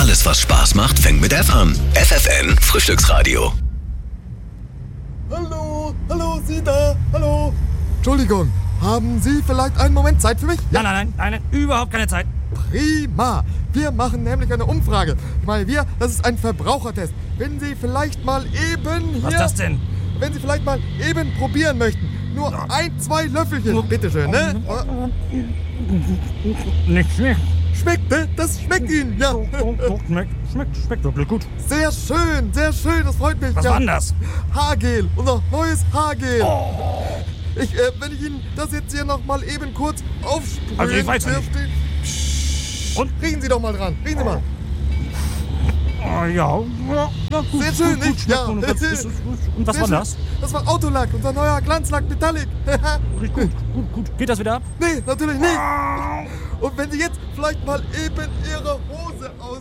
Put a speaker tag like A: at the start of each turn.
A: Alles, was Spaß macht, fängt mit F an. FFN Frühstücksradio.
B: Hallo, Sie da, hallo. Entschuldigung, haben Sie vielleicht einen Moment Zeit für mich?
C: Ja. Nein, überhaupt keine Zeit.
B: Prima, wir machen nämlich eine Umfrage. Ich meine, das ist ein Verbrauchertest. Wenn Sie vielleicht mal eben hier...
C: Was ist das denn?
B: Wenn Sie vielleicht mal eben probieren möchten. Nur 1-2 Löffelchen, bitteschön, ne?
C: Nicht schlecht.
B: Schmeckt, ne? Das schmeckt Ihnen, ja.
C: Schmeckt wirklich gut.
B: Sehr schön, das freut mich.
C: Was war denn das?
B: Haargel, unser neues Haargel. Wenn ich Ihnen das jetzt hier noch mal eben kurz aufsprühen
C: Also ich weiß nicht.
B: Und? Riechen Sie doch mal dran, riechen Sie mal.
C: Ja, gut.
B: Sehr schön, nicht? Ja.
C: Und was war das?
B: Das war Autolack, unser neuer Glanzlack Metallic.
C: Riecht gut. Geht das wieder ab?
B: Nee, natürlich nicht. Und wenn Sie jetzt vielleicht mal eben Ihre Hose